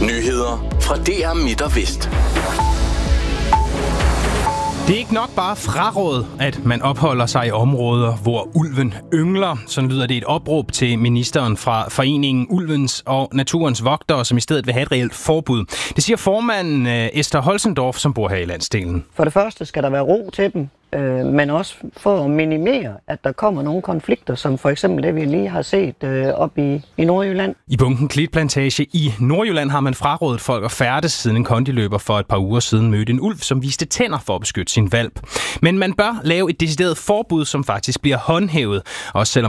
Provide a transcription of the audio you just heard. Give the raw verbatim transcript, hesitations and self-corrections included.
Nyheder fra D R Midt og Vest. Det er ikke nok bare fraråd, at man opholder sig i områder, hvor ulven yngler. Sådan lyder det et opråb til ministeren fra foreningen Ulvens og Naturens Vogtere, som i stedet vil have et reelt forbud. Det siger formanden Esther Holzendorf, som bor her i landsdelen. For det første skal der være ro til dem, øh, men også for at minimere, at der kommer nogle konflikter, som for eksempel det, vi lige har set øh, op i, i Nordjylland. I Bunken Klitplantage i Nordjylland har man frarådet folk at færdes, siden en kondiløber for et par uger siden mødte en ulv, som viste tænder for at beskytte sin hvalp. Men man bør lave et decideret forbud, som faktisk bliver håndhævet, også selvom